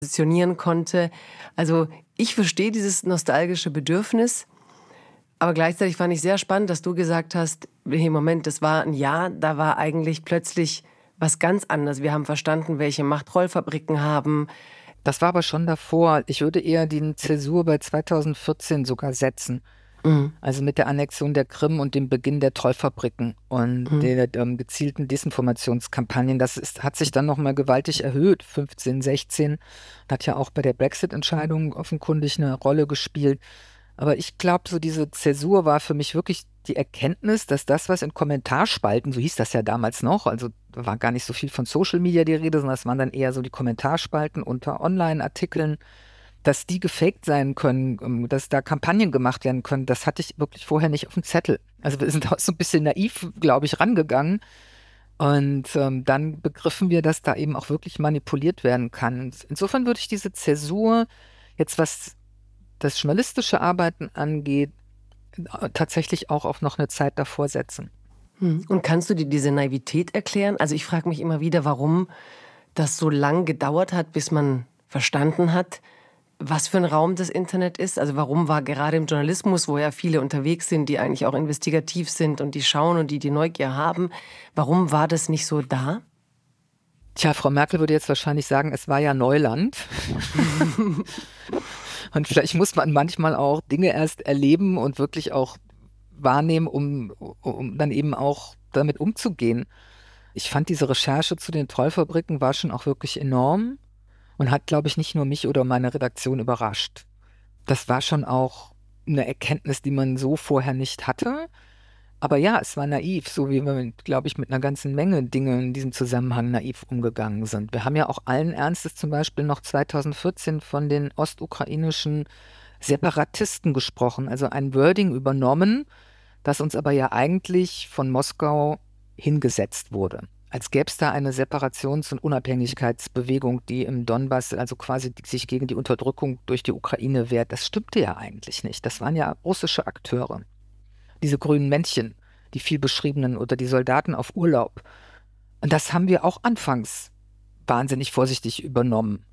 positionieren konnte. Also ich verstehe dieses nostalgische Bedürfnis, aber gleichzeitig fand ich sehr spannend, dass du gesagt hast, hey, Moment, das war ein Jahr, da war eigentlich plötzlich was ganz anderes. Wir haben verstanden, welche Macht Rollfabriken haben. Das war aber schon davor. Ich würde eher die Zäsur bei 2014 sogar setzen. Mhm. Also mit der Annexion der Krim und dem Beginn der Trollfabriken und Mhm. der gezielten Desinformationskampagnen. Hat sich dann nochmal gewaltig erhöht, 15, 16. Hat ja auch bei der Brexit-Entscheidung offenkundig eine Rolle gespielt. Aber ich glaube, so diese Zäsur war für mich wirklich die Erkenntnis, dass das, was in Kommentarspalten, so hieß das ja damals noch, also da war gar nicht so viel von Social Media die Rede, sondern es waren dann eher so die Kommentarspalten unter Online-Artikeln, dass die gefaked sein können, dass da Kampagnen gemacht werden können, das hatte ich wirklich vorher nicht auf dem Zettel. Also wir sind auch so ein bisschen naiv, glaube ich, rangegangen. Und dann begriffen wir, dass da eben auch wirklich manipuliert werden kann. Insofern würde ich diese Zäsur, jetzt was das journalistische Arbeiten angeht, tatsächlich auch auf noch eine Zeit davor setzen. Und kannst du dir diese Naivität erklären? Also ich frage mich immer wieder, warum das so lang gedauert hat, bis man verstanden hat, was für ein Raum das Internet ist. Also warum war gerade im Journalismus, wo ja viele unterwegs sind, die eigentlich auch investigativ sind und die schauen und die Neugier haben, warum war das nicht so da? Tja, Frau Merkel würde jetzt wahrscheinlich sagen, es war ja Neuland. Und vielleicht muss man manchmal auch Dinge erst erleben und wirklich auch wahrnehmen, um dann eben auch damit umzugehen. Ich fand diese Recherche zu den Trollfabriken war schon auch wirklich enorm und hat, glaube ich, nicht nur mich oder meine Redaktion überrascht. Das war schon auch eine Erkenntnis, die man so vorher nicht hatte. Aber ja, es war naiv, so wie wir, glaube ich, mit einer ganzen Menge Dinge in diesem Zusammenhang naiv umgegangen sind. Wir haben ja auch allen Ernstes zum Beispiel noch 2014 von den ostukrainischen Separatisten gesprochen, also ein Wording übernommen, das uns aber ja eigentlich von Moskau hingesetzt wurde. Als gäbe es da eine Separations- und Unabhängigkeitsbewegung, die im Donbass, also quasi sich gegen die Unterdrückung durch die Ukraine wehrt. Das stimmte ja eigentlich nicht. Das waren ja russische Akteure. Diese grünen Männchen, die viel beschriebenen, oder die Soldaten auf Urlaub. Und das haben wir auch anfangs wahnsinnig vorsichtig übernommen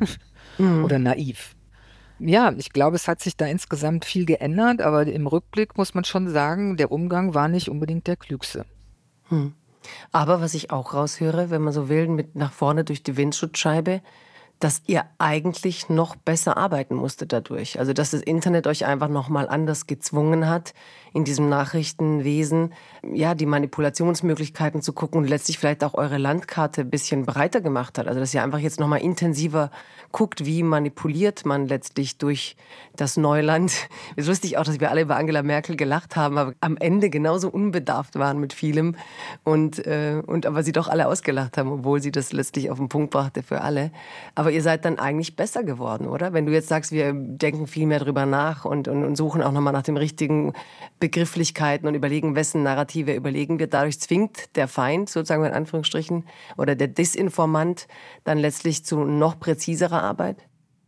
Mhm. oder naiv. Ja, ich glaube, es hat sich da insgesamt viel geändert, aber im Rückblick muss man schon sagen, der Umgang war nicht unbedingt der klügste. Hm. Aber was ich auch raushöre, wenn man so will, mit nach vorne durch die Windschutzscheibe, dass ihr eigentlich noch besser arbeiten musstet dadurch. Also, dass das Internet euch einfach noch mal anders gezwungen hat, in diesem Nachrichtenwesen, ja, die Manipulationsmöglichkeiten zu gucken und letztlich vielleicht auch eure Landkarte ein bisschen breiter gemacht hat. Also, dass ihr einfach jetzt noch mal intensiver guckt, wie manipuliert man letztlich durch das Neuland. Es ist lustig auch, dass wir alle über Angela Merkel gelacht haben, aber am Ende genauso unbedarft waren mit vielem und aber sie doch alle ausgelacht haben, obwohl sie das letztlich auf den Punkt brachte für alle. Aber ihr seid dann eigentlich besser geworden, oder? Wenn du jetzt sagst, wir denken viel mehr drüber nach und suchen auch nochmal nach den richtigen Begrifflichkeiten und überlegen, wessen Narrative überlegen wir. Dadurch zwingt der Feind, sozusagen in Anführungsstrichen, oder der Disinformant dann letztlich zu noch präziserer Arbeit?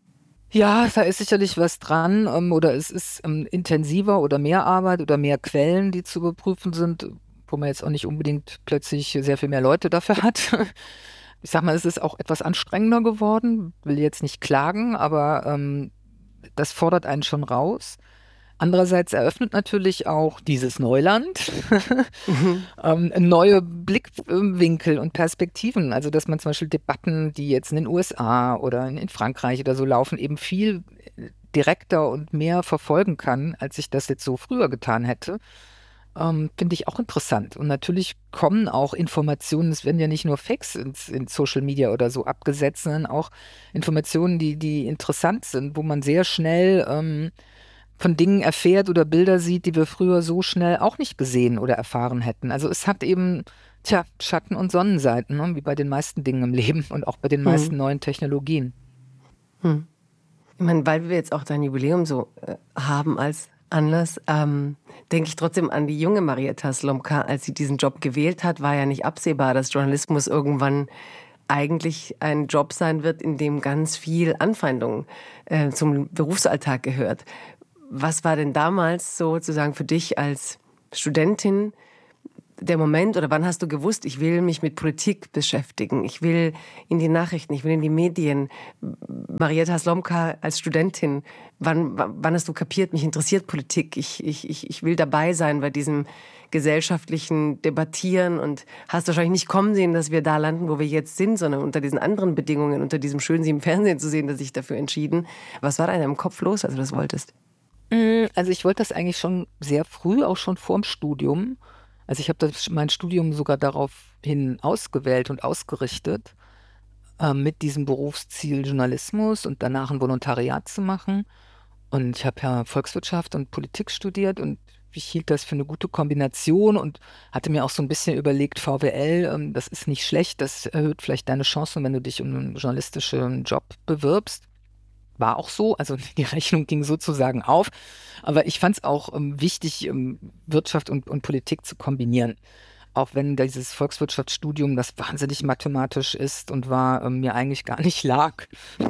Ja, da ist sicherlich was dran, oder es ist intensiver oder mehr Arbeit oder mehr Quellen, die zu überprüfen sind, wo man jetzt auch nicht unbedingt plötzlich sehr viel mehr Leute dafür hat. Ich sag mal, es ist auch etwas anstrengender geworden, will jetzt nicht klagen, aber das fordert einen schon raus. Andererseits eröffnet natürlich auch dieses Neuland Mhm. neue Blickwinkel und Perspektiven. Also, dass man zum Beispiel Debatten, die jetzt in den USA oder in Frankreich oder so laufen, eben viel direkter und mehr verfolgen kann, als ich das jetzt so früher getan hätte. Finde ich auch interessant. Und natürlich kommen auch Informationen, es werden ja nicht nur Fakes in Social Media oder so abgesetzt, sondern auch Informationen, die interessant sind, wo man sehr schnell von Dingen erfährt oder Bilder sieht, die wir früher so schnell auch nicht gesehen oder erfahren hätten. Also es hat eben, Schatten- und Sonnenseiten, ne, wie bei den meisten Dingen im Leben und auch bei den Mhm. meisten neuen Technologien. Mhm. Ich meine, weil wir jetzt auch dein Jubiläum so haben als Anlass, denke ich trotzdem an die junge Marietta Slomka. Als sie diesen Job gewählt hat, war ja nicht absehbar, dass Journalismus irgendwann eigentlich ein Job sein wird, in dem ganz viel Anfeindung zum Berufsalltag gehört. Was war denn damals sozusagen für dich als Studentin der Moment oder wann hast du gewusst, ich will mich mit Politik beschäftigen, ich will in die Nachrichten, ich will in die Medien? Marietta Slomka als Studentin, wann hast du kapiert, mich interessiert Politik, ich will dabei sein bei diesem gesellschaftlichen Debattieren und hast wahrscheinlich nicht kommen sehen, dass wir da landen, wo wir jetzt sind, sondern unter diesen anderen Bedingungen, unter diesem schönen Sie im Fernsehen zu sehen, dass ich dafür entschieden. Was war da in deinem Kopf los, als du das wolltest? Also ich wollte das eigentlich schon sehr früh, auch schon vorm Studium. Also ich habe mein Studium sogar daraufhin ausgewählt und ausgerichtet, mit diesem Berufsziel Journalismus und danach ein Volontariat zu machen. Und ich habe ja Volkswirtschaft und Politik studiert und ich hielt das für eine gute Kombination und hatte mir auch so ein bisschen überlegt, VWL, das ist nicht schlecht, das erhöht vielleicht deine Chancen, wenn du dich um einen journalistischen Job bewirbst. War auch so, also die Rechnung ging sozusagen auf. Aber ich fand es auch wichtig, Wirtschaft und Politik zu kombinieren. Auch wenn dieses Volkswirtschaftsstudium, das wahnsinnig mathematisch ist und war, mir eigentlich gar nicht lag.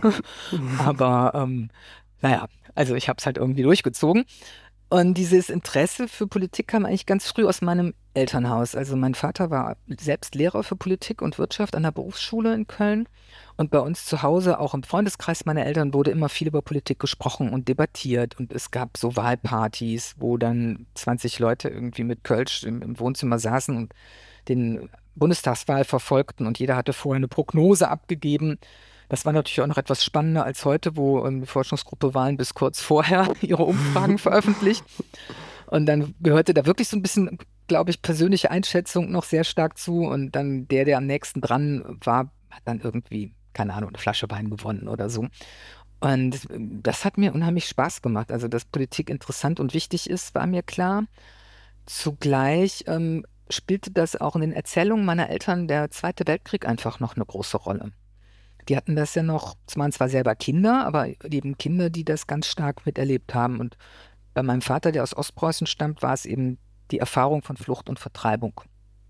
Aber naja, also ich habe es halt irgendwie durchgezogen. Und dieses Interesse für Politik kam eigentlich ganz früh aus meinem Elternhaus. Also mein Vater war selbst Lehrer für Politik und Wirtschaft an der Berufsschule in Köln. Und bei uns zu Hause, auch im Freundeskreis meiner Eltern, wurde immer viel über Politik gesprochen und debattiert. Und es gab so Wahlpartys, wo dann 20 Leute irgendwie mit Kölsch im Wohnzimmer saßen und den Bundestagswahl verfolgten. Und jeder hatte vorher eine Prognose abgegeben. Das war natürlich auch noch etwas spannender als heute, wo die Forschungsgruppe Wahlen bis kurz vorher ihre Umfragen veröffentlicht. Und dann gehörte da wirklich so ein bisschen, glaube ich, persönliche Einschätzung noch sehr stark zu. Und dann der am nächsten dran war, hat dann irgendwie, keine Ahnung, eine Flasche Wein gewonnen oder so. Und das hat mir unheimlich Spaß gemacht. Also, dass Politik interessant und wichtig ist, war mir klar. Zugleich spielte das auch in den Erzählungen meiner Eltern der Zweite Weltkrieg einfach noch eine große Rolle. Die hatten das ja noch, es waren zwar selber Kinder, aber eben Kinder, die das ganz stark miterlebt haben. Und bei meinem Vater, der aus Ostpreußen stammt, war es eben die Erfahrung von Flucht und Vertreibung.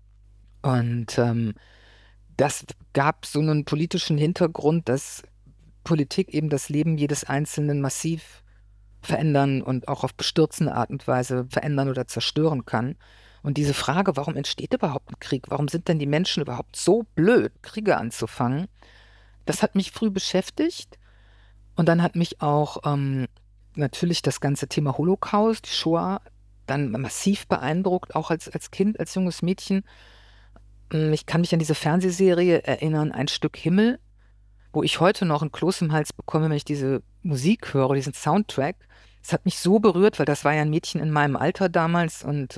Und das gab so einen politischen Hintergrund, dass Politik eben das Leben jedes Einzelnen massiv verändern und auch auf bestürzende Art und Weise verändern oder zerstören kann. Und diese Frage, warum entsteht überhaupt ein Krieg? Warum sind denn die Menschen überhaupt so blöd, Kriege anzufangen? Das hat mich früh beschäftigt und dann hat mich auch natürlich das ganze Thema Holocaust, die Shoah, dann massiv beeindruckt, auch als Kind, als junges Mädchen. Ich kann mich an diese Fernsehserie erinnern, Ein Stück Himmel, wo ich heute noch ein Kloß im Hals bekomme, wenn ich diese Musik höre, diesen Soundtrack. Es hat mich so berührt, weil das war ja ein Mädchen in meinem Alter damals und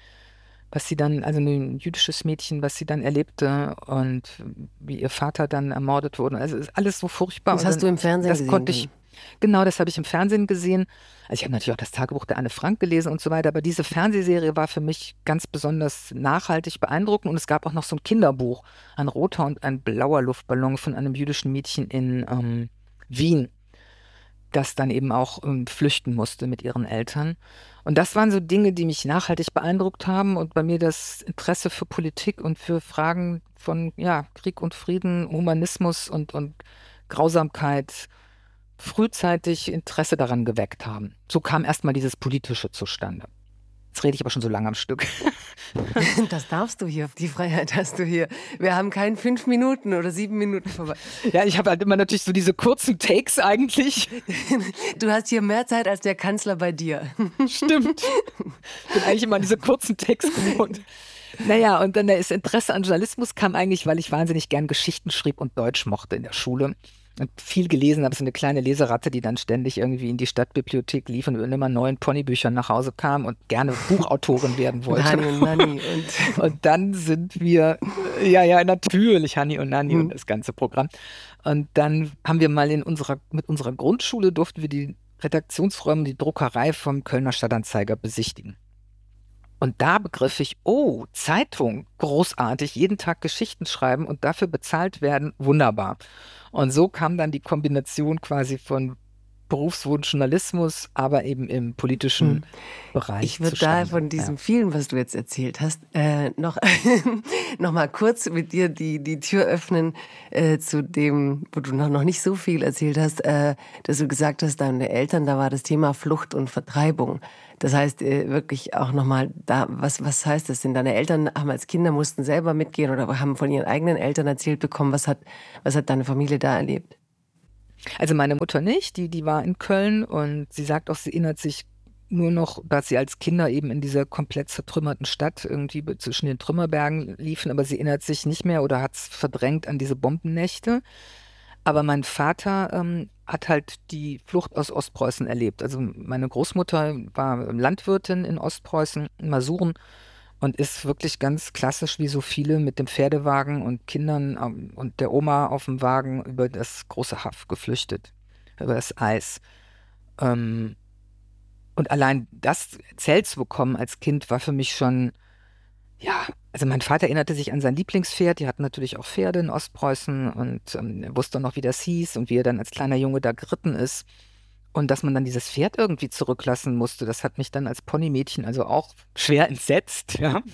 was sie dann, also ein jüdisches Mädchen, was sie dann erlebte und wie ihr Vater dann ermordet wurde. Also ist alles so furchtbar. Das hast du im Fernsehen das gesehen? Konnte ich, genau, das habe ich im Fernsehen gesehen. Also ich habe natürlich auch das Tagebuch der Anne Frank gelesen und so weiter, aber diese Fernsehserie war für mich ganz besonders nachhaltig beeindruckend und es gab auch noch so ein Kinderbuch, ein roter und ein blauer Luftballon von einem jüdischen Mädchen in Wien, das dann eben auch flüchten musste mit ihren Eltern. Und das waren so Dinge, die mich nachhaltig beeindruckt haben und bei mir das Interesse für Politik und für Fragen von Krieg und Frieden, Humanismus und Grausamkeit frühzeitig Interesse daran geweckt haben. So kam erstmal dieses Politische zustande. Jetzt rede ich aber schon so lange am Stück. Das darfst du hier, die Freiheit hast du hier. Wir haben keinen 5 Minuten oder 7 Minuten vorbei. Ja, ich habe halt immer natürlich so diese kurzen Takes eigentlich. Du hast hier mehr Zeit als der Kanzler bei dir. Stimmt. Ich bin eigentlich immer an diese kurzen Takes gewohnt. Naja, und dann das Interesse an Journalismus kam eigentlich, weil ich wahnsinnig gern Geschichten schrieb und Deutsch mochte in der Schule. Und viel gelesen habe, so eine kleine Leseratte, die dann ständig irgendwie in die Stadtbibliothek lief und mit immer neuen Ponybüchern nach Hause kam und gerne Buchautorin werden wollte. Hanni und Nanni. Und dann sind wir, ja, natürlich, Hanni und Nanni und das ganze Programm. Und dann haben wir mal mit unserer Grundschule durften wir die Redaktionsräume, die Druckerei vom Kölner Stadtanzeiger besichtigen. Und da begriff ich, oh, Zeitung, großartig, jeden Tag Geschichten schreiben und dafür bezahlt werden, wunderbar. Und so kam dann die Kombination quasi von Berufswunsch Journalismus, aber eben im politischen Bereich Ich würde zu da standen. von diesem vielen, was du jetzt erzählt hast, noch mal kurz mit dir die Tür öffnen zu dem, wo du noch nicht so viel erzählt hast, dass du gesagt hast, deine Eltern, da war das Thema Flucht und Vertreibung. Das heißt wirklich auch noch mal, da, was heißt das denn? Deine Eltern haben als Kinder mussten selber mitgehen oder haben von ihren eigenen Eltern erzählt bekommen. Was hat deine Familie da erlebt? Also meine Mutter nicht, die war in Köln und sie sagt auch, sie erinnert sich nur noch, dass sie als Kinder eben in dieser komplett zertrümmerten Stadt irgendwie zwischen den Trümmerbergen liefen, aber sie erinnert sich nicht mehr oder hat es verdrängt an diese Bombennächte. Aber mein Vater hat halt die Flucht aus Ostpreußen erlebt. Also meine Großmutter war Landwirtin in Ostpreußen, in Masuren, und ist wirklich ganz klassisch wie so viele mit dem Pferdewagen und Kindern und der Oma auf dem Wagen über das große Haff geflüchtet, über das Eis. Ähm, und allein das erzählt zu bekommen als Kind war für mich schon, ja, also mein Vater erinnerte sich an sein Lieblingspferd. Die hatten natürlich auch Pferde in Ostpreußen und er wusste noch, wie das hieß und wie er dann als kleiner Junge da geritten ist. Und dass man dann dieses Pferd irgendwie zurücklassen musste, das hat mich dann als Ponymädchen also auch schwer entsetzt, ja.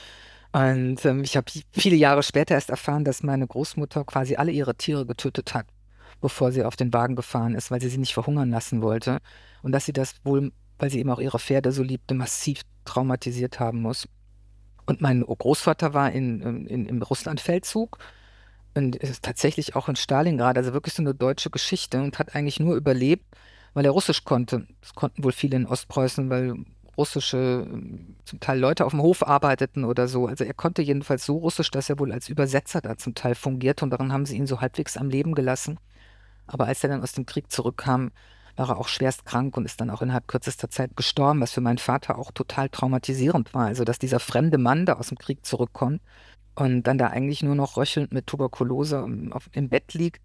Und ich habe viele Jahre später erst erfahren, dass meine Großmutter quasi alle ihre Tiere getötet hat, bevor sie auf den Wagen gefahren ist, weil sie nicht verhungern lassen wollte. Und dass sie das wohl, weil sie eben auch ihre Pferde so liebte, massiv traumatisiert haben muss. Und mein Großvater war im Russlandfeldzug und ist tatsächlich auch in Stalingrad, also wirklich so eine deutsche Geschichte und hat eigentlich nur überlebt, weil er Russisch konnte. Das konnten wohl viele in Ostpreußen, weil russische, zum Teil Leute auf dem Hof arbeiteten oder so. Also er konnte jedenfalls so Russisch, dass er wohl als Übersetzer da zum Teil fungierte und daran haben sie ihn so halbwegs am Leben gelassen. Aber als er dann aus dem Krieg zurückkam, war er auch schwerst krank und ist dann auch innerhalb kürzester Zeit gestorben, was für meinen Vater auch total traumatisierend war. Also, dass dieser fremde Mann da aus dem Krieg zurückkommt und dann da eigentlich nur noch röchelnd mit Tuberkulose im Bett liegt,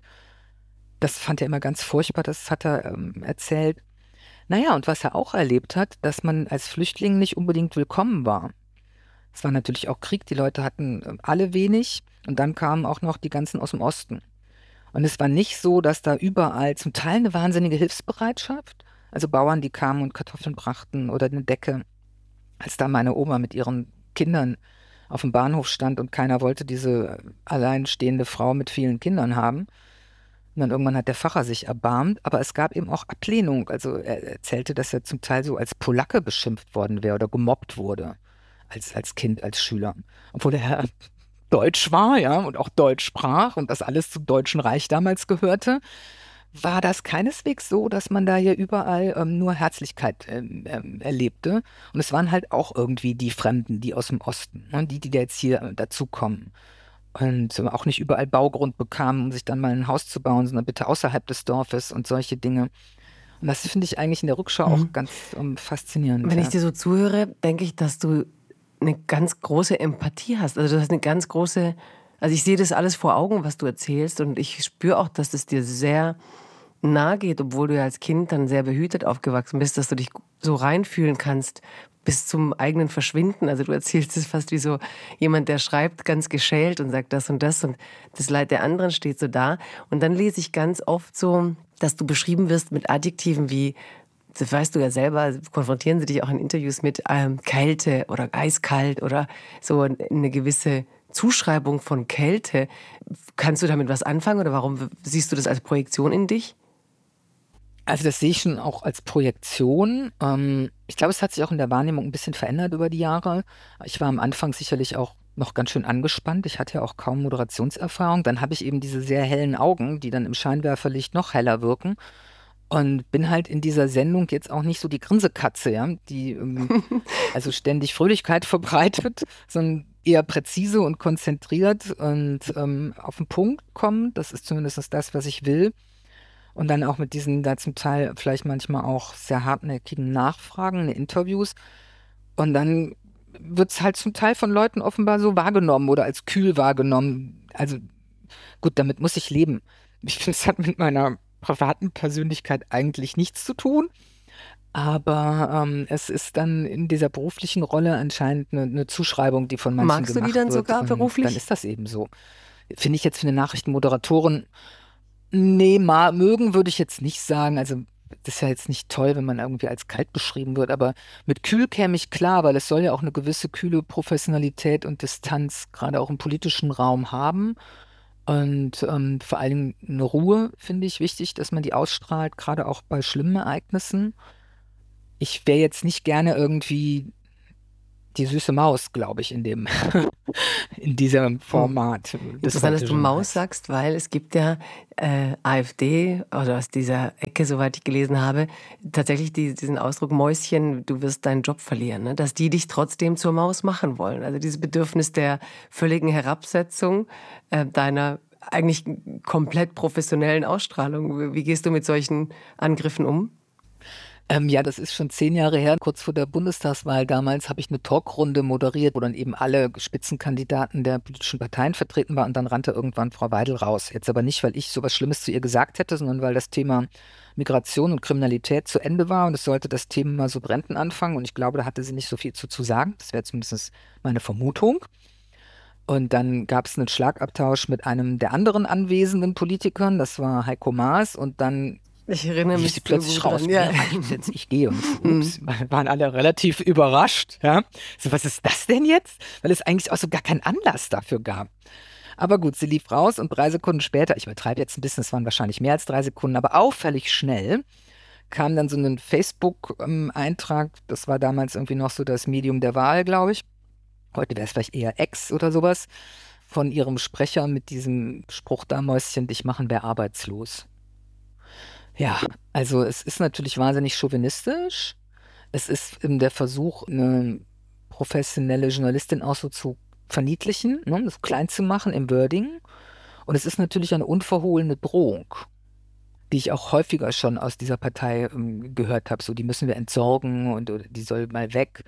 das fand er immer ganz furchtbar, das hat er erzählt. Naja, und was er auch erlebt hat, dass man als Flüchtling nicht unbedingt willkommen war. Es war natürlich auch Krieg, die Leute hatten alle wenig und dann kamen auch noch die ganzen aus dem Osten. Und es war nicht so, dass da überall zum Teil eine wahnsinnige Hilfsbereitschaft, also Bauern, die kamen und Kartoffeln brachten oder eine Decke, als da meine Oma mit ihren Kindern auf dem Bahnhof stand und keiner wollte diese alleinstehende Frau mit vielen Kindern haben. Und dann irgendwann hat der Pfarrer sich erbarmt, aber es gab eben auch Ablehnung. Also er erzählte, dass er zum Teil so als Polacke beschimpft worden wäre oder gemobbt wurde als Kind, als Schüler. Obwohl er Deutsch war, ja, und auch Deutsch sprach und das alles zum Deutschen Reich damals gehörte, war das keineswegs so, dass man da hier überall nur Herzlichkeit erlebte. Und es waren halt auch irgendwie die Fremden, die aus dem Osten, ne, die jetzt hier dazukommen. Und auch nicht überall Baugrund bekamen, um sich dann mal ein Haus zu bauen, sondern bitte außerhalb des Dorfes und solche Dinge. Und das finde ich eigentlich in der Rückschau auch ganz faszinierend. Wenn Ja. ich dir so zuhöre, denke ich, dass du eine ganz große Empathie hast. Also du hast eine ganz große, also ich sehe das alles vor Augen, was du erzählst und ich spüre auch, dass es dir sehr nahe geht, obwohl du ja als Kind dann sehr behütet aufgewachsen bist, dass du dich so reinfühlen kannst bis zum eigenen Verschwinden. Also du erzählst es fast wie so jemand, der schreibt ganz geschält und sagt das und das Leid der anderen steht so da. Und dann lese ich ganz oft so, dass du beschrieben wirst mit Adjektiven wie, das weißt du ja selber, konfrontieren sie dich auch in Interviews mit Kälte oder eiskalt oder so eine gewisse Zuschreibung von Kälte. Kannst du damit was anfangen oder warum siehst du das als Projektion in dich? Also das sehe ich schon auch als Projektion. Ich glaube, es hat sich auch in der Wahrnehmung ein bisschen verändert über die Jahre. Ich war am Anfang sicherlich auch noch ganz schön angespannt. Ich hatte ja auch kaum Moderationserfahrung. Dann habe ich eben diese sehr hellen Augen, die dann im Scheinwerferlicht noch heller wirken. Und bin halt in dieser Sendung jetzt auch nicht so die Grinsekatze, ja, die also ständig Fröhlichkeit verbreitet, sondern eher präzise und konzentriert und auf den Punkt kommen. Das ist zumindest das, was ich will. Und dann auch mit diesen da zum Teil vielleicht manchmal auch sehr hartnäckigen Nachfragen, Interviews. Und dann wird es halt zum Teil von Leuten offenbar so wahrgenommen oder als kühl wahrgenommen. Also gut, damit muss ich leben. Ich finde, es hat mit meiner privaten Persönlichkeit eigentlich nichts zu tun. Aber es ist dann in dieser beruflichen Rolle anscheinend eine Zuschreibung, die von manchen Magst du die gemacht dann wird. sogar Und dann beruflich? ist das eben so. Finde ich jetzt für eine Nachrichtenmoderatorin, nee, mögen würde ich jetzt nicht sagen. Also das ist ja jetzt nicht toll, wenn man irgendwie als kalt beschrieben wird, aber mit kühl käme ich klar, weil es soll ja auch eine gewisse kühle Professionalität und Distanz gerade auch im politischen Raum haben. Und vor allen Dingen eine Ruhe finde ich wichtig, dass man die ausstrahlt, gerade auch bei schlimmen Ereignissen. Ich wäre jetzt nicht gerne irgendwie die süße Maus, glaube ich, in diesem Format des Interessant, dass du Maus Heute-Journals. sagst, weil es gibt ja AfD, oder aus dieser Ecke, soweit ich gelesen habe, tatsächlich diesen Ausdruck Mäuschen, du wirst deinen Job verlieren, ne? Dass die dich trotzdem zur Maus machen wollen. Also dieses Bedürfnis der völligen Herabsetzung deiner eigentlich komplett professionellen Ausstrahlung. Wie gehst du mit solchen Angriffen um? Ja, das ist schon 10 Jahre her. Kurz vor der Bundestagswahl damals habe ich eine Talkrunde moderiert, wo dann eben alle Spitzenkandidaten der politischen Parteien vertreten waren und dann rannte irgendwann Frau Weidel raus. Jetzt aber nicht, weil ich sowas Schlimmes zu ihr gesagt hätte, sondern weil das Thema Migration und Kriminalität zu Ende war und es sollte das Thema mal so brennend anfangen und ich glaube, da hatte sie nicht so viel zu sagen. Das wäre zumindest meine Vermutung. Und dann gab es einen Schlagabtausch mit einem der anderen anwesenden Politikern, das war Heiko Maas und dann Ich erinnere lief mich sie so plötzlich gut raus. dran. Ja, Ja. ich gehe. Und ups, waren alle relativ überrascht. Ja? So, was ist das denn jetzt? Weil es eigentlich auch so gar keinen Anlass dafür gab. Aber gut, sie lief raus und 3 Sekunden später, ich übertreibe jetzt ein bisschen, es waren wahrscheinlich mehr als 3 Sekunden, aber auffällig schnell kam dann so ein Facebook-Eintrag, das war damals irgendwie noch so das Medium der Wahl, glaube ich. Heute wäre es vielleicht eher X oder sowas, von ihrem Sprecher mit diesem Spruch da, Mäuschen, dich machen wir arbeitslos. Ja, also es ist natürlich wahnsinnig chauvinistisch. Es ist der Versuch, eine professionelle Journalistin auch so zu verniedlichen, ne, das klein zu machen im Wording. Und es ist natürlich eine unverhohlene Drohung, die ich auch häufiger schon aus dieser Partei gehört habe. So, die müssen wir entsorgen und oder die soll mal weg.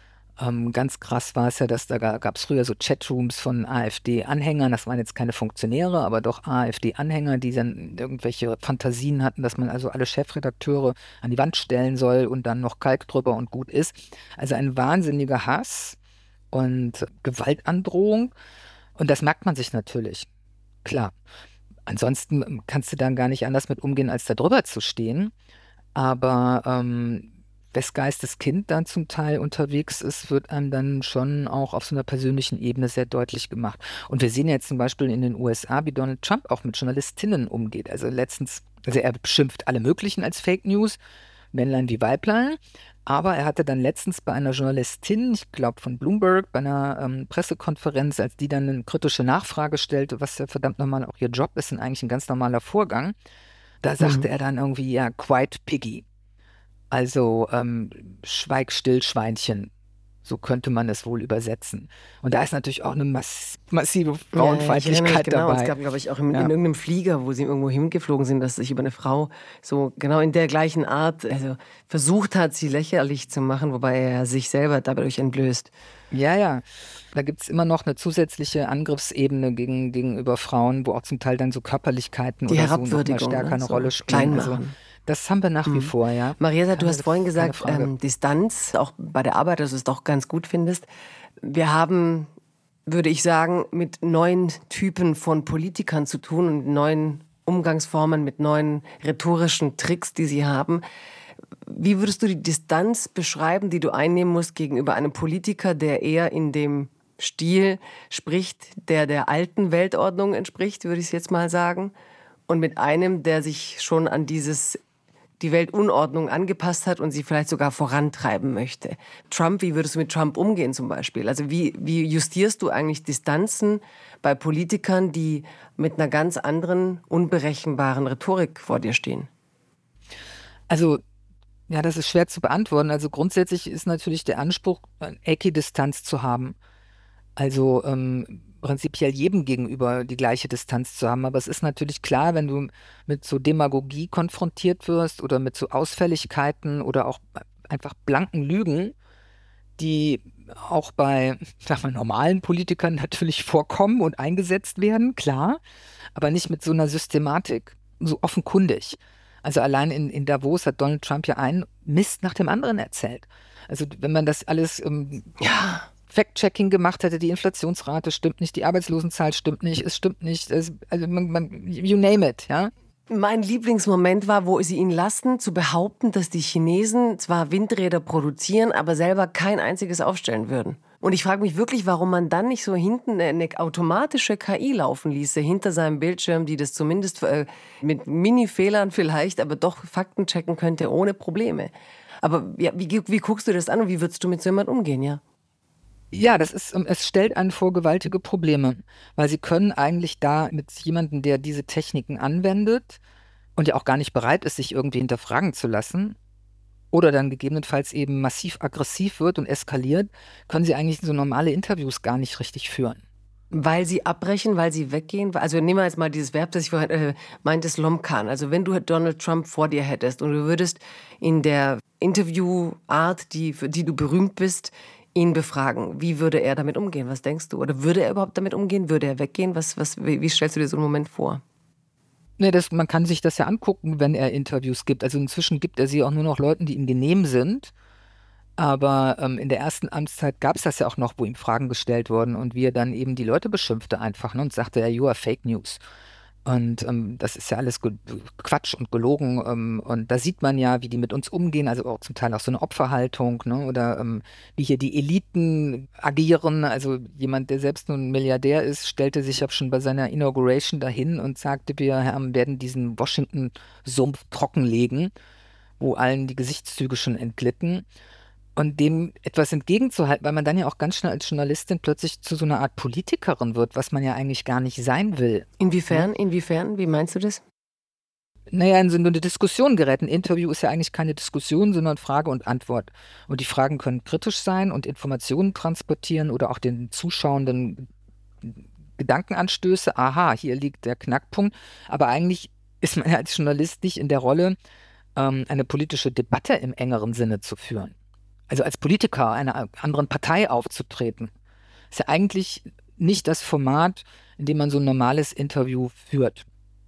Ganz krass war es ja, dass da gab es früher so Chatrooms von AfD-Anhängern, das waren jetzt keine Funktionäre, aber doch AfD-Anhänger, die dann irgendwelche Fantasien hatten, dass man also alle Chefredakteure an die Wand stellen soll und dann noch Kalk drüber und gut ist. Also ein wahnsinniger Hass und Gewaltandrohung und das merkt man sich natürlich, klar. Ansonsten kannst du dann gar nicht anders mit umgehen, als da drüber zu stehen. Aber wes Geistes Kind dann zum Teil unterwegs ist, wird einem dann schon auch auf so einer persönlichen Ebene sehr deutlich gemacht. Und wir sehen ja jetzt zum Beispiel in den USA, wie Donald Trump auch mit Journalistinnen umgeht. Also er beschimpft alle möglichen als Fake News, Männlein wie Weiblein. Aber er hatte dann letztens bei einer Journalistin, ich glaube von Bloomberg, bei einer Pressekonferenz, als die dann eine kritische Nachfrage stellte, was ja verdammt nochmal auch ihr Job ist und eigentlich ein ganz normaler Vorgang, da sagte er dann irgendwie, ja, quiet piggy. Also schweig still, Schweinchen. So könnte man es wohl übersetzen. Und da ist natürlich auch eine massive Ja, ich erinnere mich Frauenfeindlichkeit genau. Und es dabei. gab, glaube ich, auch in Ja. irgendeinem Flieger, wo sie irgendwo hingeflogen sind, dass sich über eine Frau so genau in der gleichen Art versucht hat, sie lächerlich zu machen, wobei er sich selber dadurch entblößt. Ja, ja. Da gibt es immer noch eine zusätzliche Angriffsebene gegenüber Frauen, wo auch zum Teil dann so Körperlichkeiten Die oder so noch mal Herabwürdigung, stärker ne? eine So Rolle spielen. klein Also machen. das haben wir nach wie vor, ja. Marietta, du hast vorhin Keine gesagt, Frage. Distanz, auch bei der Arbeit, dass du es doch ganz gut findest. Wir haben, würde ich sagen, mit neuen Typen von Politikern zu tun und neuen Umgangsformen, mit neuen rhetorischen Tricks, die sie haben. Wie würdest du die Distanz beschreiben, die du einnehmen musst gegenüber einem Politiker, der eher in dem Stil spricht, der alten Weltordnung entspricht, würde ich es jetzt mal sagen, und mit einem, der sich schon an die Weltunordnung angepasst hat und sie vielleicht sogar vorantreiben möchte? Trump, wie würdest du mit Trump umgehen zum Beispiel? Also wie justierst du eigentlich Distanzen bei Politikern, die mit einer ganz anderen, unberechenbaren Rhetorik vor dir stehen? Also ja, das ist schwer zu beantworten. Also grundsätzlich ist natürlich der Anspruch, Äquidistanz zu haben. Also prinzipiell jedem gegenüber die gleiche Distanz zu haben. Aber es ist natürlich klar, wenn du mit so Demagogie konfrontiert wirst oder mit so Ausfälligkeiten oder auch einfach blanken Lügen, die auch bei, sag mal, normalen Politikern natürlich vorkommen und eingesetzt werden, klar, aber nicht mit so einer Systematik, so offenkundig. Also allein in Davos hat Donald Trump ja einen Mist nach dem anderen erzählt. Also wenn man das alles Ja. Fact-Checking gemacht hätte, die Inflationsrate stimmt nicht, die Arbeitslosenzahl stimmt nicht, es stimmt nicht, also you name it, ja. Mein Lieblingsmoment war, wo sie ihn lassen, zu behaupten, dass die Chinesen zwar Windräder produzieren, aber selber kein einziges aufstellen würden. Und ich frage mich wirklich, warum man dann nicht so hinten eine automatische KI laufen ließe, hinter seinem Bildschirm, die das zumindest mit Mini-Fehlern vielleicht, aber doch Fakten checken könnte, ohne Probleme. Aber ja, wie guckst du das an und wie würdest du mit so jemandem umgehen, ja? Ja, es stellt einen vor gewaltige Probleme, weil sie können eigentlich da mit jemandem, der diese Techniken anwendet und ja auch gar nicht bereit ist, sich irgendwie hinterfragen zu lassen oder dann gegebenenfalls eben massiv aggressiv wird und eskaliert, können sie eigentlich so normale Interviews gar nicht richtig führen. Weil sie abbrechen, weil sie weggehen? Also nehmen wir jetzt mal dieses Verb, das ich vorhin meinte, Slomkan. Also wenn du Donald Trump vor dir hättest und du würdest in der Interviewart, für die du berühmt bist, ihn befragen, wie würde er damit umgehen? Was denkst du? Oder würde er überhaupt damit umgehen? Würde er weggehen? Wie stellst du dir so einen Moment vor? Ne, man kann sich das ja angucken, wenn er Interviews gibt. Also inzwischen gibt er sie auch nur noch Leuten, die ihm genehm sind. Aber in der ersten Amtszeit gab es das ja auch noch, wo ihm Fragen gestellt wurden und wie er dann eben die Leute beschimpfte einfach, ne, und sagte, ja, you are Fake News. Und das ist ja alles Quatsch und gelogen. Und da sieht man ja, wie die mit uns umgehen, also auch zum Teil auch so eine Opferhaltung, ne? Oder wie hier die Eliten agieren. Also jemand, der selbst nun Milliardär ist, stellte sich ja schon bei seiner Inauguration dahin und sagte, wir werden diesen Washington-Sumpf trockenlegen, wo allen die Gesichtszüge schon entglitten. Und dem etwas entgegenzuhalten, weil man dann ja auch ganz schnell als Journalistin plötzlich zu so einer Art Politikerin wird, was man ja eigentlich gar nicht sein will. Inwiefern? Wie meinst du das? Naja, in so eine Diskussion gerät. Ein Interview ist ja eigentlich keine Diskussion, sondern Frage und Antwort. Und die Fragen können kritisch sein und Informationen transportieren oder auch den Zuschauenden Gedankenanstöße. Aha, hier liegt der Knackpunkt. Aber eigentlich ist man ja als Journalist nicht in der Rolle, eine politische Debatte im engeren Sinne zu führen. Also als Politiker einer anderen Partei aufzutreten, ist ja eigentlich nicht das Format, in dem man so ein normales Interview führt.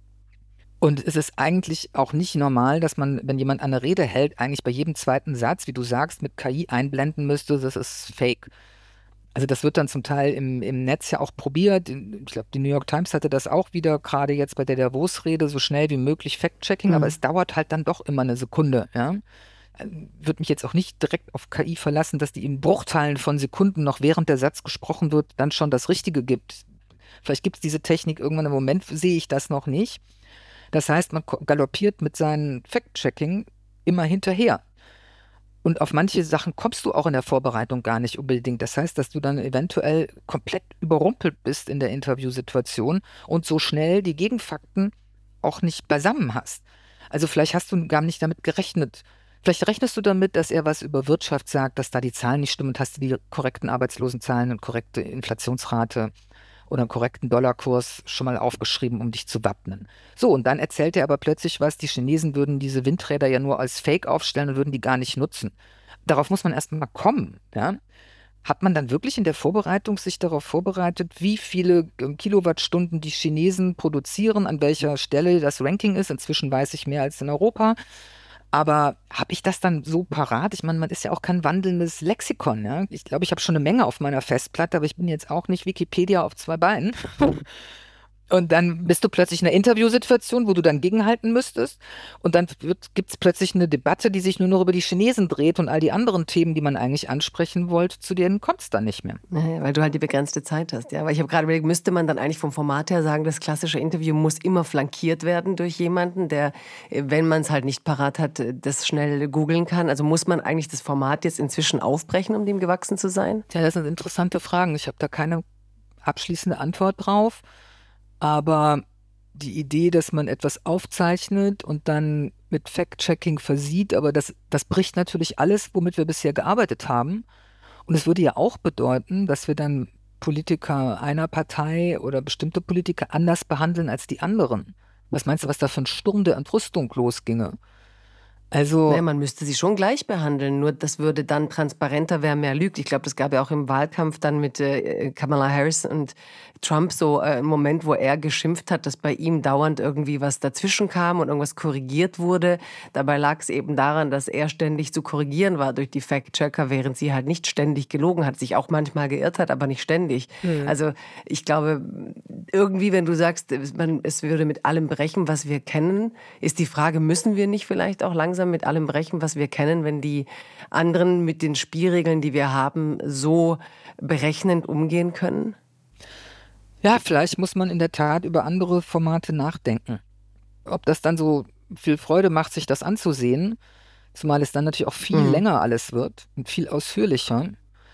Und es ist eigentlich auch nicht normal, dass man, wenn jemand eine Rede hält, eigentlich bei jedem zweiten Satz, wie du sagst, mit KI einblenden müsste, das ist Fake. Also das wird dann zum Teil im Netz ja auch probiert. Ich glaube, die New York Times hatte das auch wieder, gerade jetzt bei der Davos-Rede, so schnell wie möglich Fact-Checking, aber es dauert halt dann doch immer eine Sekunde, ja. Würde mich jetzt auch nicht direkt auf KI verlassen, dass die in Bruchteilen von Sekunden noch während der Satz gesprochen wird, dann schon das Richtige gibt. Vielleicht gibt es diese Technik irgendwann, im Moment sehe ich das noch nicht. Das heißt, man galoppiert mit seinem Fact-Checking immer hinterher. Und auf manche Sachen kommst du auch in der Vorbereitung gar nicht unbedingt. Das heißt, dass du dann eventuell komplett überrumpelt bist in der Interviewsituation und so schnell die Gegenfakten auch nicht beisammen hast. Also vielleicht hast du gar nicht damit gerechnet. Vielleicht rechnest du damit, dass er was über Wirtschaft sagt, dass da die Zahlen nicht stimmen und hast du die korrekten Arbeitslosenzahlen und korrekte Inflationsrate oder einen korrekten Dollarkurs schon mal aufgeschrieben, um dich zu wappnen. So, und dann erzählt er aber plötzlich was, die Chinesen würden diese Windräder ja nur als Fake aufstellen und würden die gar nicht nutzen. Darauf muss man erst mal kommen, ja. Hat man dann wirklich in der Vorbereitung sich darauf vorbereitet, wie viele Kilowattstunden die Chinesen produzieren, an welcher Stelle das Ranking ist? Inzwischen weiß ich mehr als in Europa. Aber habe ich das dann so parat? Ich meine, man ist ja auch kein wandelndes Lexikon. Ja? Ich glaube, ich habe schon eine Menge auf meiner Festplatte, aber ich bin jetzt auch nicht Wikipedia auf 2 Beinen. Und dann bist du plötzlich in einer Interviewsituation, wo du dann gegenhalten müsstest. Und dann gibt es plötzlich eine Debatte, die sich nur noch über die Chinesen dreht und all die anderen Themen, die man eigentlich ansprechen wollte, zu denen kommt es dann nicht mehr. Naja, weil du halt die begrenzte Zeit hast. Ja? Weil ich habe gerade überlegt, müsste man dann eigentlich vom Format her sagen, das klassische Interview muss immer flankiert werden durch jemanden, der, wenn man es halt nicht parat hat, das schnell googeln kann. Also muss man eigentlich das Format jetzt inzwischen aufbrechen, um dem gewachsen zu sein? Ja, das sind interessante Fragen. Ich habe da keine abschließende Antwort drauf. Aber die Idee, dass man etwas aufzeichnet und dann mit Fact-Checking versieht, aber das bricht natürlich alles, womit wir bisher gearbeitet haben. Und es würde ja auch bedeuten, dass wir dann Politiker einer Partei oder bestimmte Politiker anders behandeln als die anderen. Was meinst du, was da für ein Sturm der Entrüstung losginge? Also, Naja, man müsste sie schon gleich behandeln, nur das würde dann transparenter, wer mehr lügt. Ich glaube, das gab ja auch im Wahlkampf dann mit Kamala Harris und Trump so einen Moment, wo er geschimpft hat, dass bei ihm dauernd irgendwie was dazwischen kam und irgendwas korrigiert wurde. Dabei lag es eben daran, dass er ständig zu korrigieren war durch die Fact-Checker, während sie halt nicht ständig gelogen hat, sich auch manchmal geirrt hat, aber nicht ständig. Also ich glaube, irgendwie, wenn du sagst, es würde mit allem brechen, was wir kennen, ist die Frage, müssen wir nicht vielleicht auch langsam mit allem brechen, was wir kennen, wenn die anderen mit den Spielregeln, die wir haben, so berechnend umgehen können? ja, vielleicht muss man in der Tat über andere Formate nachdenken. Ob das dann so viel Freude macht, sich das anzusehen, zumal es dann natürlich auch viel Mhm. länger alles wird und viel ausführlicher,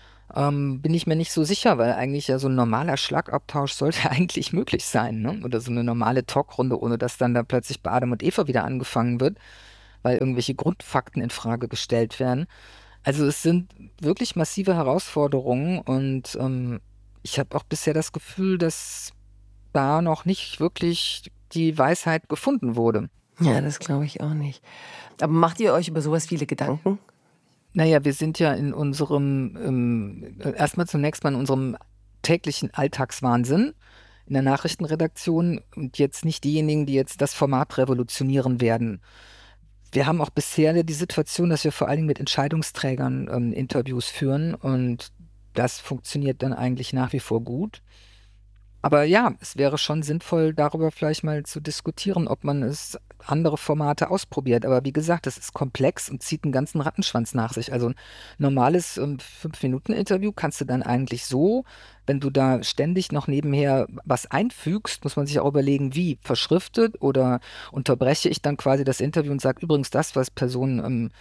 bin ich mir nicht so sicher, weil eigentlich ja so ein normaler Schlagabtausch sollte eigentlich möglich sein, ne? Oder so eine normale Talkrunde, ohne dass dann da plötzlich bei Adam und Eva wieder angefangen wird, weil irgendwelche Grundfakten in Frage gestellt werden. Also es sind wirklich massive Herausforderungen und ich habe auch bisher das Gefühl, dass da noch nicht wirklich die Weisheit gefunden wurde. Ja, das glaube ich auch nicht. Aber macht ihr euch über sowas viele Gedanken? Naja, wir sind ja in unserem, erstmal zunächst mal in unserem täglichen Alltagswahnsinn in der Nachrichtenredaktion und jetzt nicht diejenigen, die jetzt das Format revolutionieren werden. Wir haben auch bisher die Situation, dass wir vor allen Dingen mit Entscheidungsträgern Interviews führen und das funktioniert dann eigentlich nach wie vor gut. Aber ja, es wäre schon sinnvoll, darüber vielleicht mal zu diskutieren, ob man es andere Formate ausprobiert. Aber wie gesagt, das ist komplex und zieht einen ganzen Rattenschwanz nach sich. Also ein normales 5-Minuten-Interview kannst du dann eigentlich so, wenn du da ständig noch nebenher was einfügst, muss man sich auch überlegen, wie verschriftet oder unterbreche ich dann quasi das Interview und sage übrigens das, was Person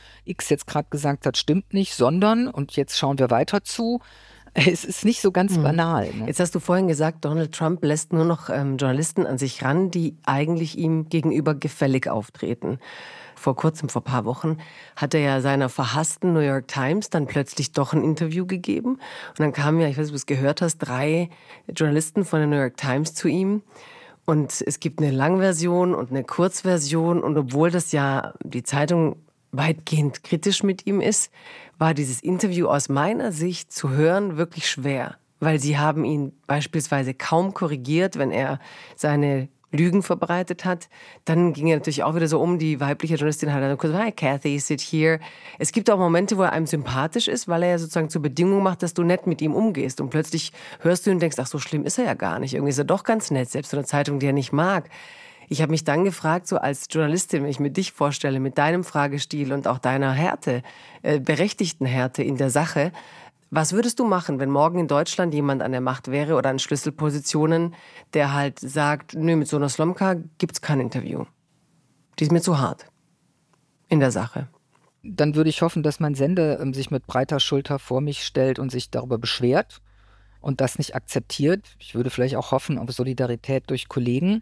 X jetzt gerade gesagt hat, stimmt nicht, sondern, und jetzt schauen wir weiter zu. Es ist nicht so ganz Mhm. banal, ne? Jetzt hast du vorhin gesagt, Donald Trump lässt nur noch Journalisten an sich ran, die eigentlich ihm gegenüber gefällig auftreten. Vor kurzem, vor ein paar Wochen, hat er ja seiner verhassten New York Times dann plötzlich doch ein Interview gegeben. Und dann kamen ja, ich weiß nicht, ob du es gehört hast, 3 Journalisten von der New York Times zu ihm. Und es gibt eine Langversion und eine Kurzversion. Und obwohl das ja die Zeitung weitgehend kritisch mit ihm ist, war dieses Interview aus meiner Sicht zu hören wirklich schwer. Weil sie haben ihn beispielsweise kaum korrigiert, wenn er seine Lügen verbreitet hat. Dann ging er natürlich auch wieder so um, die weibliche Journalistin hat dann kurz, hi Kathy, sit here. Es gibt auch Momente, wo er einem sympathisch ist, weil er ja sozusagen zur Bedingung macht, dass du nett mit ihm umgehst. Und plötzlich hörst du ihn und denkst, ach, so schlimm ist er ja gar nicht. Irgendwie ist er doch ganz nett, selbst so eine Zeitung, die er nicht mag. Ich habe mich dann gefragt, so als Journalistin, wenn ich mir dich vorstelle, mit deinem Fragestil und auch deiner Härte, berechtigten Härte in der Sache, was würdest du machen, wenn morgen in Deutschland jemand an der Macht wäre oder an Schlüsselpositionen, der halt sagt, nö, mit so einer Slomka gibt's kein Interview. Die ist mir zu hart in der Sache. Dann würde ich hoffen, dass mein Sender sich mit breiter Schulter vor mich stellt und sich darüber beschwert und das nicht akzeptiert. Ich würde vielleicht auch hoffen auf Solidarität durch Kollegen.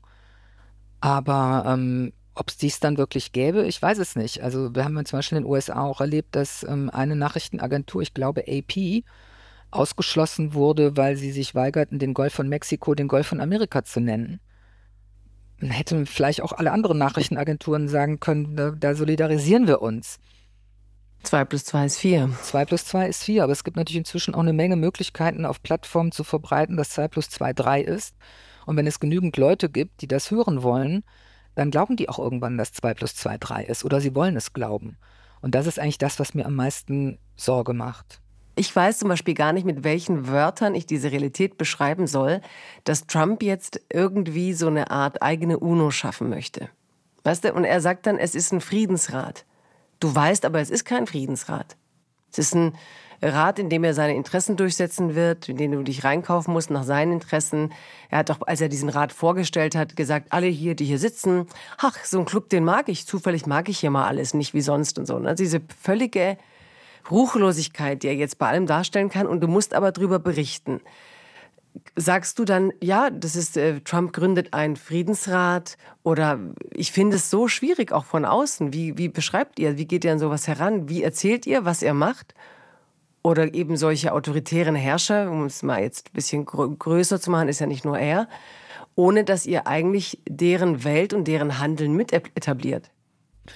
Aber ob es dies dann wirklich gäbe, ich weiß es nicht. Also wir haben ja zum Beispiel in den USA auch erlebt, dass eine Nachrichtenagentur, ich glaube AP, ausgeschlossen wurde, weil sie sich weigerten, den Golf von Mexiko den Golf von Amerika zu nennen. Dann hätten vielleicht auch alle anderen Nachrichtenagenturen sagen können, da solidarisieren wir uns. 2 + 2 ist 4. 2 + 2 ist 4, aber es gibt natürlich inzwischen auch eine Menge Möglichkeiten, auf Plattformen zu verbreiten, dass 2 + 2 3 ist. Und wenn es genügend Leute gibt, die das hören wollen, dann glauben die auch irgendwann, dass 2 + 2 3 ist oder sie wollen es glauben. Und das ist eigentlich das, was mir am meisten Sorge macht. Ich weiß zum Beispiel gar nicht, mit welchen Wörtern ich diese Realität beschreiben soll, dass Trump jetzt irgendwie so eine Art eigene UNO schaffen möchte. Weißt du? Und er sagt dann, es ist ein Friedensrat. Du weißt aber, es ist kein Friedensrat. Es ist ein Rat, in dem er seine Interessen durchsetzen wird, in den du dich reinkaufen musst nach seinen Interessen. Er hat auch, als er diesen Rat vorgestellt hat, gesagt, alle hier, die hier sitzen, ach, so ein Club, den mag ich. Zufällig mag ich hier mal alles, nicht wie sonst und so. Ne? Diese völlige Ruchlosigkeit, die er jetzt bei allem darstellen kann, und du musst aber drüber berichten. Sagst du dann, ja, das ist, Trump gründet einen Friedensrat, oder ich finde es so schwierig, auch von außen. Wie beschreibt ihr, wie geht ihr an sowas heran? Wie erzählt ihr, was er macht? Oder eben solche autoritären Herrscher, um es mal jetzt ein bisschen größer zu machen, ist ja nicht nur er, ohne dass ihr eigentlich deren Welt und deren Handeln mit etabliert.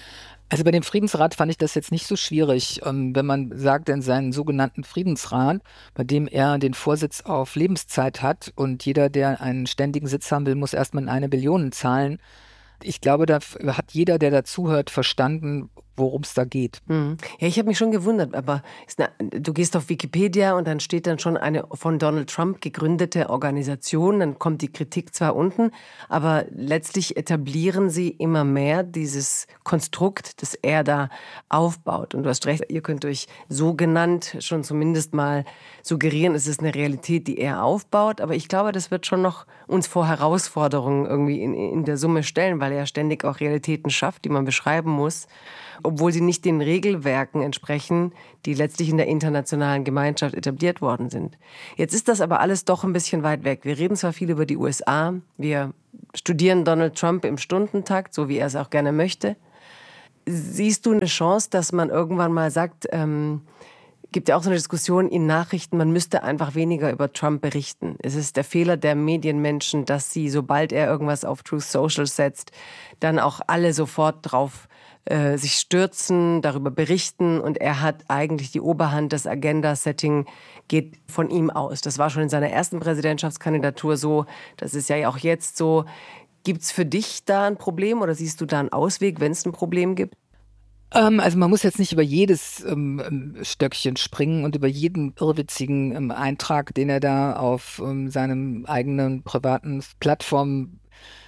Also bei dem Friedensrat fand ich das jetzt nicht so schwierig, wenn man sagt, in seinen sogenannten Friedensrat, bei dem er den Vorsitz auf Lebenszeit hat und jeder, der einen ständigen Sitz haben will, muss erstmal 1 Billion zahlen. Ich glaube, da hat jeder, der dazuhört, verstanden, worum es da geht. Ja, ich habe mich schon gewundert, aber du gehst auf Wikipedia und dann steht dann schon eine von Donald Trump gegründete Organisation, dann kommt die Kritik zwar unten, aber letztlich etablieren sie immer mehr dieses Konstrukt, das er da aufbaut. Und du hast recht, ihr könnt euch so genannt schon zumindest mal suggerieren, es ist eine Realität, die er aufbaut, aber ich glaube, das wird schon noch uns vor Herausforderungen irgendwie in der Summe stellen, weil er ständig auch Realitäten schafft, die man beschreiben muss, obwohl sie nicht den Regelwerken entsprechen, die letztlich in der internationalen Gemeinschaft etabliert worden sind. Jetzt ist das aber alles doch ein bisschen weit weg. Wir reden zwar viel über die USA, wir studieren Donald Trump im Stundentakt, so wie er es auch gerne möchte. Siehst du eine Chance, dass man irgendwann mal sagt, gibt ja auch so eine Diskussion in Nachrichten, man müsste einfach weniger über Trump berichten. Es ist der Fehler der Medienmenschen, dass sie, sobald er irgendwas auf Truth Social setzt, dann auch alle sofort drauf sich stürzen, darüber berichten und er hat eigentlich die Oberhand, das Agenda-Setting geht von ihm aus. Das war schon in seiner ersten Präsidentschaftskandidatur so, das ist ja auch jetzt so. Gibt es für dich da ein Problem oder siehst du da einen Ausweg, wenn es ein Problem gibt? Also man muss jetzt nicht über jedes Stöckchen springen und über jeden irrwitzigen Eintrag, den er da auf seinem eigenen privaten Plattform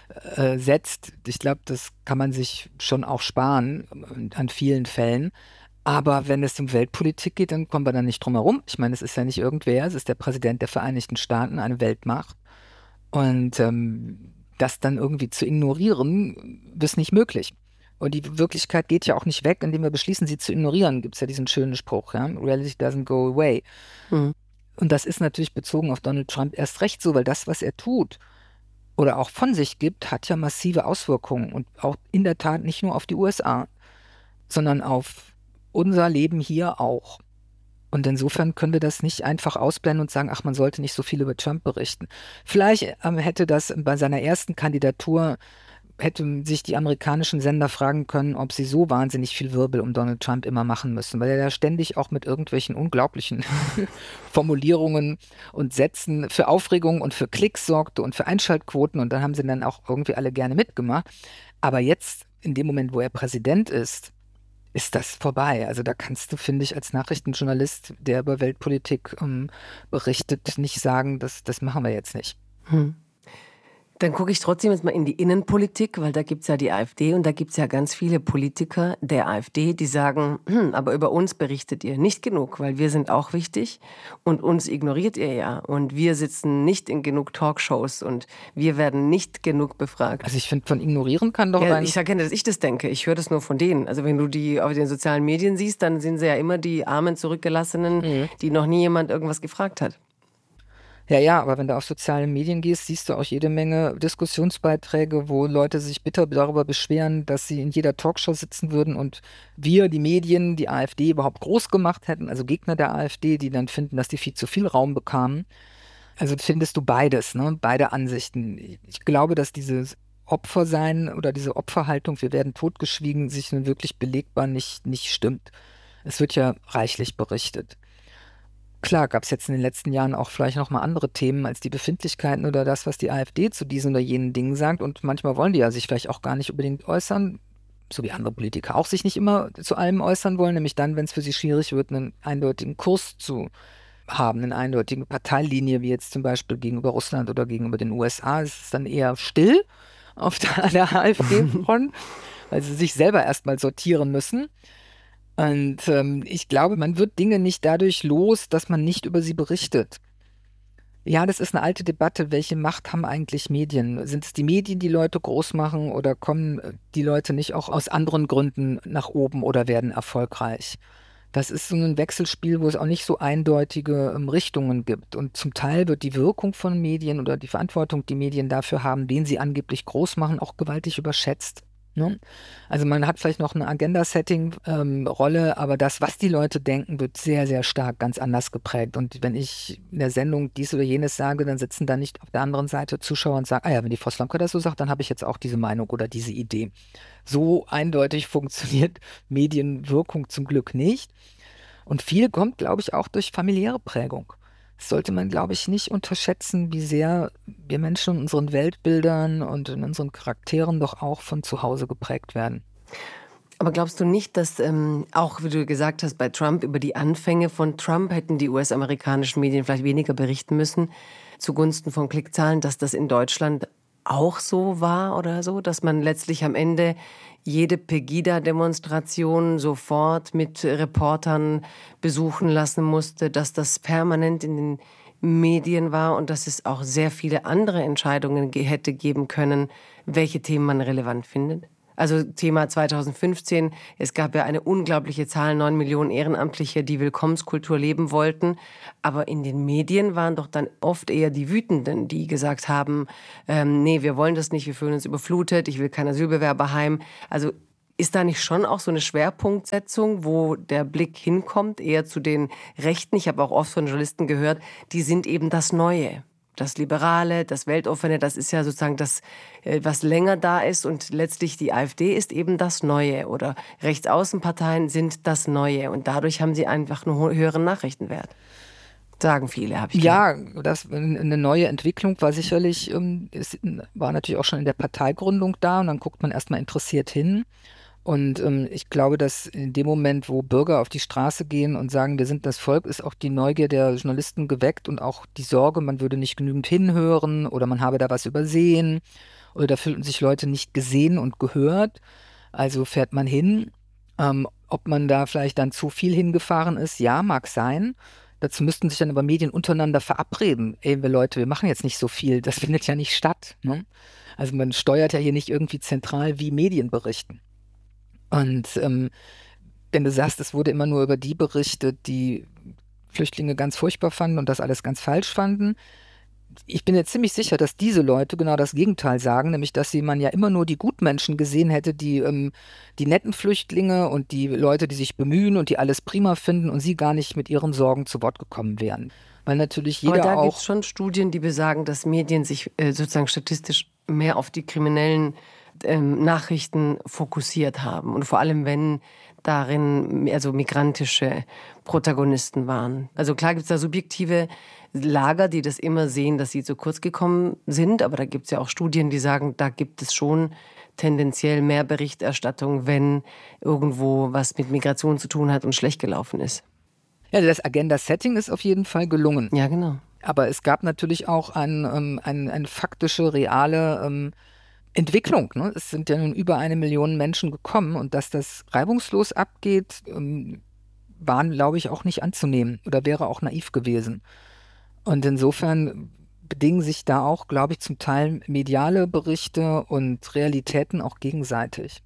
setzt. Ich glaube, das kann man sich schon auch sparen an vielen Fällen. Aber wenn es um Weltpolitik geht, dann kommen wir da nicht drum herum. Ich meine, es ist ja nicht irgendwer, es ist der Präsident der Vereinigten Staaten, eine Weltmacht. Und das dann irgendwie zu ignorieren, ist nicht möglich. Und die Wirklichkeit geht ja auch nicht weg, indem wir beschließen, sie zu ignorieren. Gibt es ja diesen schönen Spruch, ja? Reality doesn't go away. Mhm. Und das ist natürlich bezogen auf Donald Trump erst recht so, weil das, was er tut oder auch von sich gibt, hat ja massive Auswirkungen. Und auch in der Tat nicht nur auf die USA, sondern auf unser Leben hier auch. Und insofern können wir das nicht einfach ausblenden und sagen, ach, man sollte nicht so viel über Trump berichten. Vielleicht hätte das bei seiner ersten Kandidatur, hätten sich die amerikanischen Sender fragen können, ob sie so wahnsinnig viel Wirbel um Donald Trump immer machen müssen, weil er da ständig auch mit irgendwelchen unglaublichen Formulierungen und Sätzen für Aufregung und für Klicks sorgte und für Einschaltquoten und dann haben sie dann auch irgendwie alle gerne mitgemacht. Aber jetzt, in dem Moment, wo er Präsident ist das vorbei. Also da kannst du, finde ich, als Nachrichtenjournalist, der über Weltpolitik berichtet, nicht sagen, das machen wir jetzt nicht. Dann gucke ich trotzdem jetzt mal in die Innenpolitik, weil da gibt es ja die AfD und da gibt es ja ganz viele Politiker der AfD, die sagen, aber über uns berichtet ihr nicht genug, weil wir sind auch wichtig und uns ignoriert ihr ja und wir sitzen nicht in genug Talkshows und wir werden nicht genug befragt. Also ich finde, von ignorieren kann doch Ja, ich sage ja nicht, dass ich das denke, ich höre das nur von denen. Also wenn du die auf den sozialen Medien siehst, dann sind sie ja immer die armen Zurückgelassenen, die noch nie jemand irgendwas gefragt hat. Ja, aber wenn du auf soziale Medien gehst, siehst du auch jede Menge Diskussionsbeiträge, wo Leute sich bitter darüber beschweren, dass sie in jeder Talkshow sitzen würden und wir, die Medien, die AfD überhaupt groß gemacht hätten, also Gegner der AfD, die dann finden, dass die viel zu viel Raum bekamen. Also findest du beides, ne? Beide Ansichten. Ich glaube, dass dieses Opfersein oder diese Opferhaltung, wir werden totgeschwiegen, sich nun wirklich belegbar nicht stimmt. Es wird ja reichlich berichtet. Klar, gab es jetzt in den letzten Jahren auch vielleicht noch mal andere Themen als die Befindlichkeiten oder das, was die AfD zu diesen oder jenen Dingen sagt. Und manchmal wollen die ja sich vielleicht auch gar nicht unbedingt äußern, so wie andere Politiker auch sich nicht immer zu allem äußern wollen, nämlich dann, wenn es für sie schwierig wird, einen eindeutigen Kurs zu haben, eine eindeutige Parteilinie, wie jetzt zum Beispiel gegenüber Russland oder gegenüber den USA. Es ist dann eher still auf der AfD-Front, weil sie sich selber erstmal sortieren müssen. Und ich glaube, man wird Dinge nicht dadurch los, dass man nicht über sie berichtet. Ja, das ist eine alte Debatte. Welche Macht haben eigentlich Medien? Sind es die Medien, die Leute groß machen oder kommen die Leute nicht auch aus anderen Gründen nach oben oder werden erfolgreich? Das ist so ein Wechselspiel, wo es auch nicht so eindeutige Richtungen gibt. Und zum Teil wird die Wirkung von Medien oder die Verantwortung, die Medien dafür haben, den sie angeblich groß machen, auch gewaltig überschätzt. Ne? Also man hat vielleicht noch eine Agenda-Setting-Rolle, aber das, was die Leute denken, wird sehr, sehr stark ganz anders geprägt. Und wenn ich in der Sendung dies oder jenes sage, dann sitzen da nicht auf der anderen Seite Zuschauer und sagen, ah ja, wenn die Frau Slomka das so sagt, dann habe ich jetzt auch diese Meinung oder diese Idee. So eindeutig funktioniert Medienwirkung zum Glück nicht. Und viel kommt, glaube ich, auch durch familiäre Prägung. Das sollte man, glaube ich, nicht unterschätzen, wie sehr wir Menschen in unseren Weltbildern und in unseren Charakteren doch auch von zu Hause geprägt werden. Aber glaubst du nicht, dass auch, wie du gesagt hast, bei Trump über die Anfänge von Trump hätten die US-amerikanischen Medien vielleicht weniger berichten müssen zugunsten von Klickzahlen, dass das in Deutschland auch so war oder so, dass man letztlich am Ende jede Pegida-Demonstration sofort mit Reportern besuchen lassen musste, dass das permanent in den Medien war und dass es auch sehr viele andere Entscheidungen hätte geben können, welche Themen man relevant findet? Also Thema 2015, es gab ja eine unglaubliche Zahl, 9 Millionen Ehrenamtliche, die Willkommenskultur leben wollten. Aber in den Medien waren doch dann oft eher die Wütenden, die gesagt haben, nee, wir wollen das nicht, wir fühlen uns überflutet, ich will kein Asylbewerberheim. Also ist da nicht schon auch so eine Schwerpunktsetzung, wo der Blick hinkommt, eher zu den Rechten? Ich habe auch oft von Journalisten gehört, die sind eben das Neue. Das Liberale, das Weltoffene, das ist ja sozusagen das, was länger da ist. Und letztlich die AfD ist eben das Neue. Oder Rechtsaußenparteien sind das Neue. Und dadurch haben sie einfach einen höheren Nachrichtenwert. Sagen viele, habe ich Ja, gehört. das eine neue Entwicklung war sicherlich, war natürlich auch schon in der Parteigründung da und dann guckt man erstmal interessiert hin. Und ich glaube, dass in dem Moment, wo Bürger auf die Straße gehen und sagen, wir sind das Volk, ist auch die Neugier der Journalisten geweckt und auch die Sorge, man würde nicht genügend hinhören oder man habe da was übersehen oder da fühlten sich Leute nicht gesehen und gehört. Also fährt man hin. Ob man da vielleicht dann zu viel hingefahren ist, ja, mag sein. Dazu müssten sich dann aber Medien untereinander verabreden. Ey, wir Leute, wir machen jetzt nicht so viel, das findet ja nicht statt. Ne? Also man steuert ja hier nicht irgendwie zentral, wie Medien berichten. Und wenn du sagst, es wurde immer nur über die berichtet, die Flüchtlinge ganz furchtbar fanden und das alles ganz falsch fanden. Ich bin jetzt ziemlich sicher, dass diese Leute genau das Gegenteil sagen, nämlich dass man ja immer nur die Gutmenschen gesehen hätte, die netten Flüchtlinge und die Leute, die sich bemühen und die alles prima finden und sie gar nicht mit ihren Sorgen zu Wort gekommen wären. Weil natürlich Aber jeder da gibt auch. es schon Studien, die besagen, dass Medien sich sozusagen statistisch mehr auf die kriminellen Nachrichten fokussiert haben. Und vor allem, wenn darin also migrantische Protagonisten waren. Also klar gibt es da subjektive Lager, die das immer sehen, dass sie zu kurz gekommen sind. Aber da gibt es ja auch Studien, die sagen, da gibt es schon tendenziell mehr Berichterstattung, wenn irgendwo was mit Migration zu tun hat und schlecht gelaufen ist. Ja, das Agenda-Setting ist auf jeden Fall gelungen. Ja, genau. Aber es gab natürlich auch eine faktische, reale Entwicklung. Ne? Es sind ja nun über 1 Million Menschen gekommen und dass das reibungslos abgeht, war, glaube ich, auch nicht anzunehmen oder wäre auch naiv gewesen. Und insofern bedingen sich da auch, glaube ich, zum Teil mediale Berichte und Realitäten auch gegenseitig.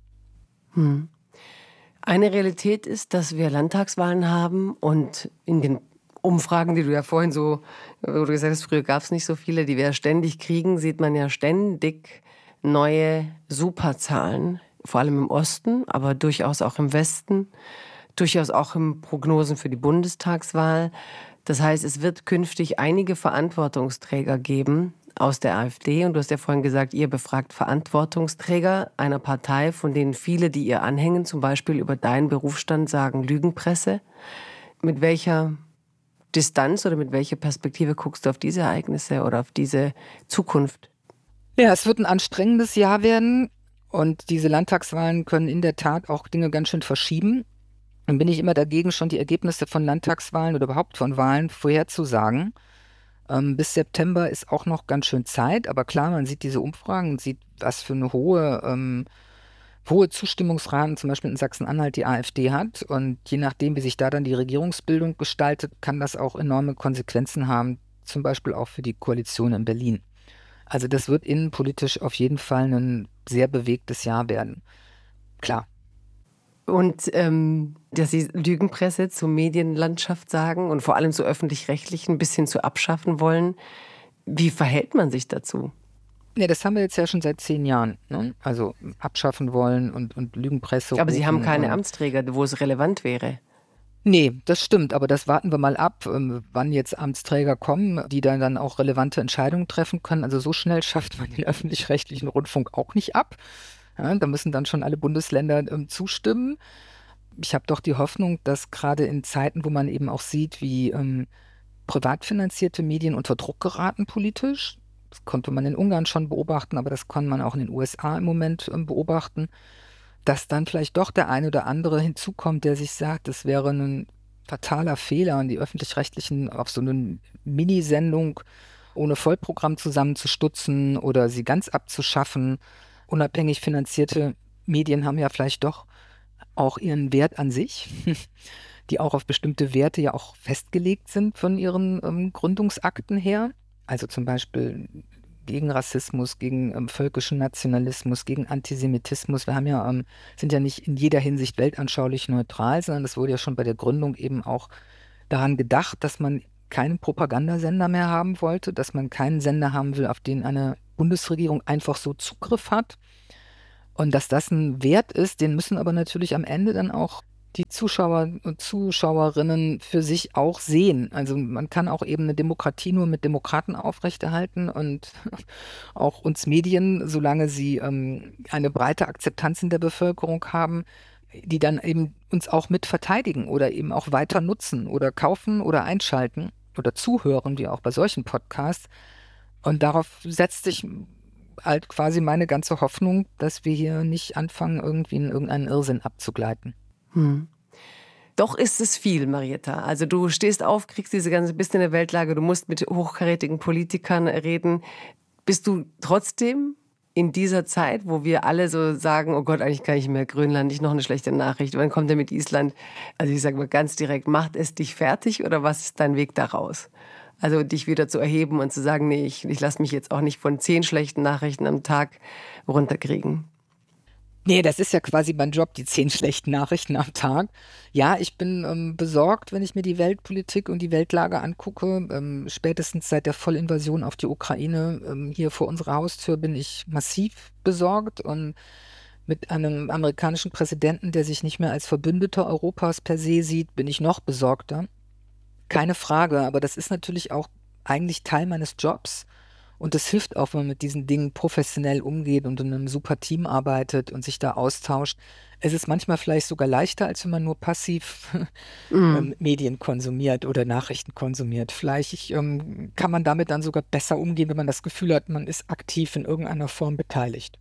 Eine Realität ist, dass wir Landtagswahlen haben und in den Umfragen, die du ja vorhin so, wo du gesagt hast, früher gab es nicht so viele, die wir ja ständig kriegen, sieht man ja ständig neue Superzahlen, vor allem im Osten, aber durchaus auch im Westen, durchaus auch in Prognosen für die Bundestagswahl. Das heißt, es wird künftig einige Verantwortungsträger geben aus der AfD. Und du hast ja vorhin gesagt, ihr befragt Verantwortungsträger einer Partei, von denen viele, die ihr anhängen, zum Beispiel über deinen Berufsstand sagen Lügenpresse. Mit welcher Distanz oder mit welcher Perspektive guckst du auf diese Ereignisse oder auf diese Zukunft? Ja, es wird ein anstrengendes Jahr werden und diese Landtagswahlen können in der Tat auch Dinge ganz schön verschieben. Dann bin ich immer dagegen, schon die Ergebnisse von Landtagswahlen oder überhaupt von Wahlen vorherzusagen. Bis September ist auch noch ganz schön Zeit, aber klar, man sieht diese Umfragen und sieht, was für eine hohe Zustimmungsraten zum Beispiel in Sachsen-Anhalt die AfD hat. Und je nachdem, wie sich da dann die Regierungsbildung gestaltet, kann das auch enorme Konsequenzen haben, zum Beispiel auch für die Koalition in Berlin. Also das wird innenpolitisch auf jeden Fall ein sehr bewegtes Jahr werden. Klar. Und dass Sie Lügenpresse zur Medienlandschaft sagen und vor allem zur öffentlich-rechtlichen ein bisschen zu abschaffen wollen. Wie verhält man sich dazu? Ne, das haben wir jetzt ja schon seit 10 Jahren, ne? Also abschaffen wollen und Lügenpresse Aber Sie haben rufen keine und Amtsträger, wo es relevant wäre. ne, das stimmt, aber das warten wir mal ab, wann jetzt Amtsträger kommen, die dann auch relevante Entscheidungen treffen können. Also so schnell schafft man den öffentlich-rechtlichen Rundfunk auch nicht ab. Ja, da müssen dann schon alle Bundesländer zustimmen. Ich habe doch die Hoffnung, dass gerade in Zeiten, wo man eben auch sieht, wie privat finanzierte Medien unter Druck geraten politisch, das konnte man in Ungarn schon beobachten, aber das kann man auch in den USA im Moment beobachten, dass dann vielleicht doch der eine oder andere hinzukommt, der sich sagt, es wäre ein fataler Fehler, und die öffentlich-rechtlichen auf so eine Minisendung ohne Vollprogramm zusammenzustutzen oder sie ganz abzuschaffen. Unabhängig finanzierte Medien haben ja vielleicht doch auch ihren Wert an sich, die auch auf bestimmte Werte ja auch festgelegt sind von ihren Gründungsakten her. Also zum Beispiel gegen Rassismus, gegen völkischen Nationalismus, gegen Antisemitismus. Wir haben ja, sind ja nicht in jeder Hinsicht weltanschaulich neutral, sondern es wurde ja schon bei der Gründung eben auch daran gedacht, dass man keinen Propagandasender mehr haben wollte, dass man keinen Sender haben will, auf den eine Bundesregierung einfach so Zugriff hat. Und dass das ein Wert ist, den müssen aber natürlich am Ende dann auch die Zuschauer und Zuschauerinnen für sich auch sehen. Also man kann auch eben eine Demokratie nur mit Demokraten aufrechterhalten, und auch uns Medien, solange sie eine breite Akzeptanz in der Bevölkerung haben, die dann eben uns auch mit verteidigen oder eben auch weiter nutzen oder kaufen oder einschalten oder zuhören, wie auch bei solchen Podcasts. Und darauf setzt sich halt quasi meine ganze Hoffnung, dass wir hier nicht anfangen, irgendwie in irgendeinen Irrsinn abzugleiten. Hm. Doch ist es viel, Marietta. Also du stehst auf, kriegst diese ganze, bist in der Weltlage, du musst mit hochkarätigen Politikern reden. Bist du trotzdem in dieser Zeit, wo wir alle so sagen, oh Gott, eigentlich kann ich mehr Grönland, nicht noch eine schlechte Nachricht, wann kommt der mit Island? Also ich sage mal ganz direkt, macht es dich fertig oder was ist dein Weg daraus? Also dich wieder zu erheben und zu sagen, nee, ich lasse mich jetzt auch nicht von 10 schlechten Nachrichten am Tag runterkriegen. Nee, das ist ja quasi mein Job, die 10 schlechten Nachrichten am Tag. Ja, ich bin besorgt, wenn ich mir die Weltpolitik und die Weltlage angucke. Spätestens seit der Vollinvasion auf die Ukraine hier vor unserer Haustür bin ich massiv besorgt, und mit einem amerikanischen Präsidenten, der sich nicht mehr als Verbündeter Europas per se sieht, bin ich noch besorgter. Keine Frage, aber das ist natürlich auch eigentlich Teil meines Jobs. Und es hilft auch, wenn man mit diesen Dingen professionell umgeht und in einem super Team arbeitet und sich da austauscht. Es ist manchmal vielleicht sogar leichter, als wenn man nur passiv Mhm. Medien konsumiert oder Nachrichten konsumiert. Vielleicht kann man damit dann sogar besser umgehen, wenn man das Gefühl hat, man ist aktiv in irgendeiner Form beteiligt.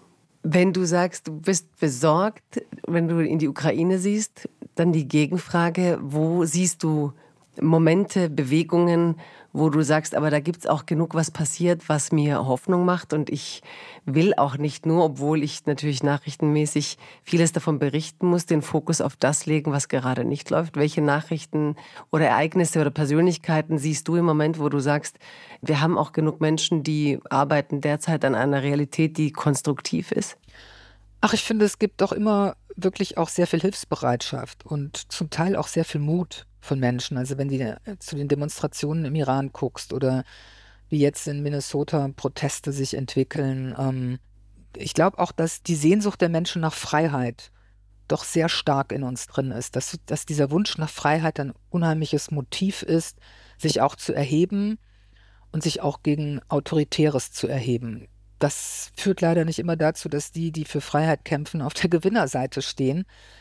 Wenn du sagst, du bist besorgt, wenn du in die Ukraine siehst, dann die Gegenfrage, wo siehst du Momente, Bewegungen, wo du sagst, aber da gibt's auch genug, was passiert, was mir Hoffnung macht. Und ich will auch nicht nur, obwohl ich natürlich nachrichtenmäßig vieles davon berichten muss, den Fokus auf das legen, was gerade nicht läuft. Welche Nachrichten oder Ereignisse oder Persönlichkeiten siehst du im Moment, wo du sagst, wir haben auch genug Menschen, die arbeiten derzeit an einer Realität, die konstruktiv ist? Ach, ich finde, es gibt doch immer wirklich auch sehr viel Hilfsbereitschaft und zum Teil auch sehr viel Mut von Menschen. Also wenn du zu den Demonstrationen im Iran guckst oder wie jetzt in Minnesota Proteste sich entwickeln. Ich glaube auch, dass die Sehnsucht der Menschen nach Freiheit doch sehr stark in uns drin ist, dass dieser Wunsch nach Freiheit ein unheimliches Motiv ist, sich auch zu erheben und sich auch gegen Autoritäres zu erheben. Das führt leider nicht immer dazu, dass die für Freiheit kämpfen, auf der Gewinnerseite stehen.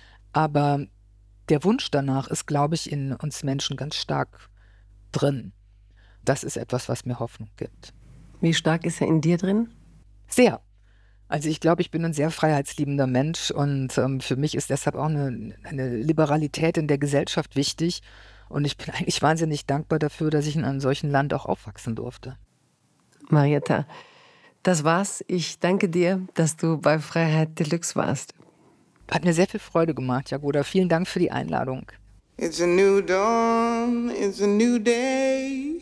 Aber der Wunsch danach ist, glaube ich, in uns Menschen ganz stark drin. Das ist etwas, was mir Hoffnung gibt. Wie stark ist er in dir drin? Sehr. Also ich glaube, ich bin ein sehr freiheitsliebender Mensch, und für mich ist deshalb auch eine Liberalität in der Gesellschaft wichtig. Und ich bin eigentlich wahnsinnig dankbar dafür, dass ich in einem solchen Land auch aufwachsen durfte. Marietta, das war's. Ich danke dir, dass du bei Freiheit Deluxe warst. Hat mir sehr viel Freude gemacht, Jagoda. Vielen Dank für die Einladung. It's a new dawn, it's a new day.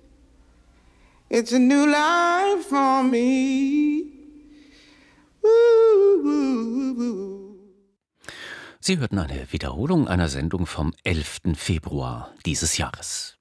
It's a new life for me. Sie hörten eine Wiederholung einer Sendung vom 11. Februar dieses Jahres.